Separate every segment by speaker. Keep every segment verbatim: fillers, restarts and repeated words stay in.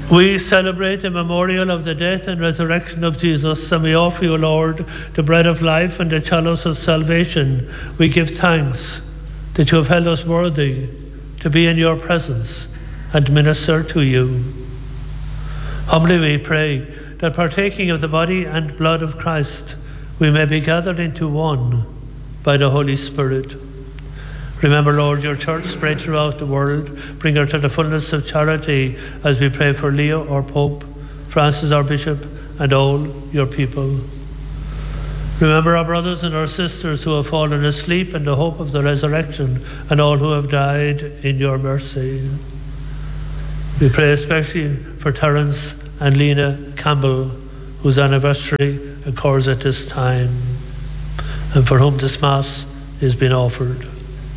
Speaker 1: We celebrate the memorial of the death and resurrection of Jesus, and we offer you, Lord, the bread of life and the chalice of salvation. We give thanks that you have held us worthy to be in your presence and minister to you. Humbly we pray that partaking of the body and blood of Christ, we may be gathered into one by the Holy Spirit. Remember, Lord, your church spread throughout the world. Bring her to the fullness of charity as we pray for Leo, our Pope, Francis, our Bishop, and all your people. Remember our brothers and our sisters who have fallen asleep in the hope of the resurrection, and all who have died in your mercy. We pray especially for Terence and Lena Campbell, whose anniversary occurs at this time, and for whom this Mass is being offered.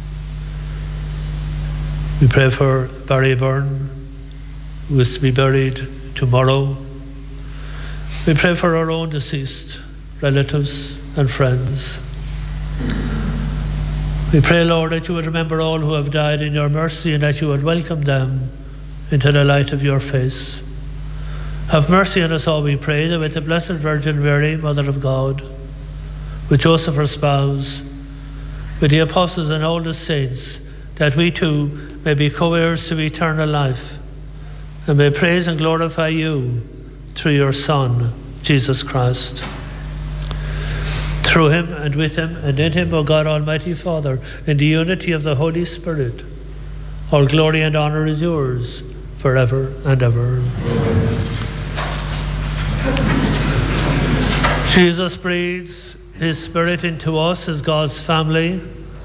Speaker 1: We pray for Barry Byrne, who is to be buried tomorrow. We pray for our own deceased relatives and friends. We pray, Lord, that you would remember all who have died in your mercy, and that you would welcome them into the light of your face. Have mercy on us all, we pray, that with the Blessed Virgin Mary, Mother of God, with Joseph her spouse, with the apostles and all the saints, that we too may be co-heirs to eternal life, and may praise and glorify you through your Son, Jesus Christ. Through him and with him and in him, O God, Almighty Father, in the unity of the Holy Spirit, all glory and honor is yours forever and ever. Jesus breathes his Spirit into us as God's family.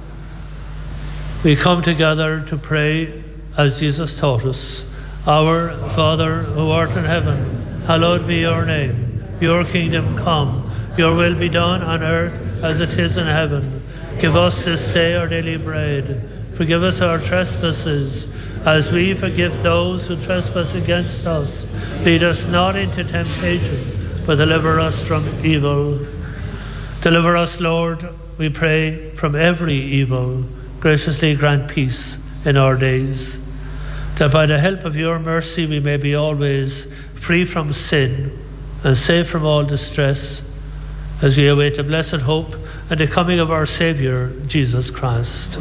Speaker 1: We come together to pray as Jesus taught us. Our Father, who art in heaven, hallowed be your name. Your kingdom come. Your will be done on earth as it is in heaven. Give us this day our daily bread. Forgive us our trespasses, as we forgive those who trespass against us. Lead us not into temptation, but deliver us from evil. Deliver us, Lord, we pray, from every evil. Graciously grant peace in our days, that by the help of your mercy we may be always free from sin and safe from all distress, as we await the blessed hope and the coming of our Saviour, Jesus Christ.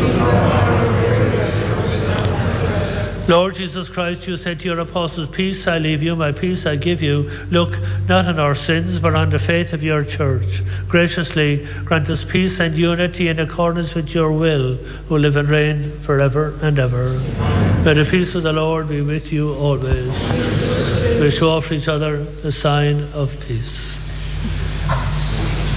Speaker 1: Lord Jesus Christ, you said to your apostles, peace I leave you, my peace I give you. Look not on our sins, but on the faith of your church. Graciously grant us peace and unity in accordance with your will, who live and reign forever and ever. May the peace of the Lord be with you always. We shall offer each other the sign of peace.